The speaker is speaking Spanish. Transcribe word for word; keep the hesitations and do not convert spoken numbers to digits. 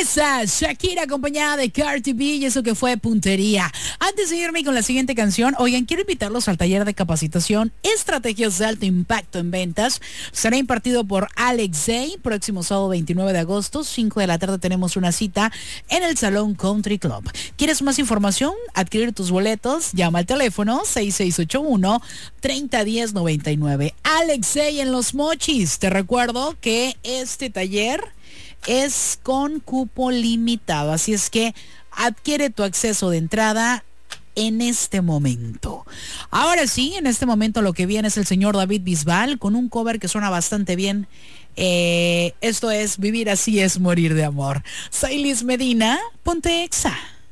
Esa, Shakira acompañada de Cardi B, y eso que fue puntería. Antes de irme con la siguiente canción, oigan, quiero invitarlos al taller de capacitación Estrategias de Alto Impacto en Ventas. Será impartido por Alex Zay, próximo sábado veintinueve de agosto, cinco de la tarde tenemos una cita en el Salón Country Club. ¿Quieres más información? Adquirir tus boletos, llama al teléfono seis seis ocho uno, treinta diez noventa y nueve. Alex Zay en Los Mochis. Te recuerdo que este taller es con cupo limitado, así es que adquiere tu acceso de entrada en este momento. Ahora sí, en este momento lo que viene es el señor David Bisbal con un cover que suena bastante bien. Eh, esto es Vivir así es morir de amor. Soy Liz Medina, ponte Exa.